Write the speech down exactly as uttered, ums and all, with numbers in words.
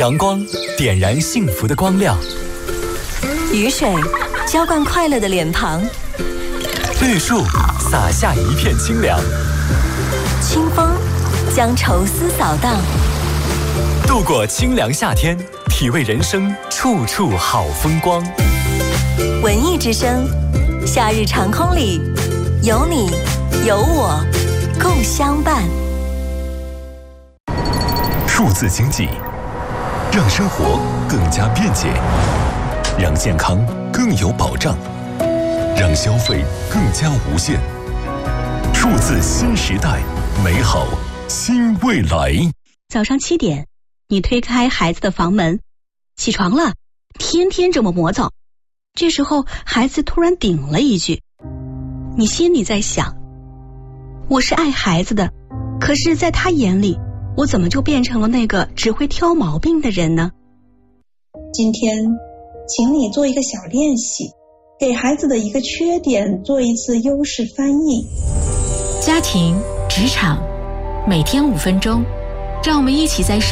阳光点燃幸福的光亮， 雨水浇灌快乐的脸庞， 绿树洒下一片清凉， 清风将愁思扫荡。 度过清凉夏天，体味人生处处好风光。 文艺之声，夏日长空里，有你有我共相伴。 数字经济让生活更加便捷，让健康更有保障，让消费更加无限。数字新时代，美好新未来。 早上七点，你推开孩子的房门，起床了，天天这么磨蹭。这时候孩子突然顶了一句，你心里在想，我是爱孩子的，可是在他眼里，我怎么就变成了那个只会挑毛病的人呢？ 今天请你做一个小练习，给孩子的一个缺点做一次优势翻译。 家庭、职场，每天五分钟，让我们一起在生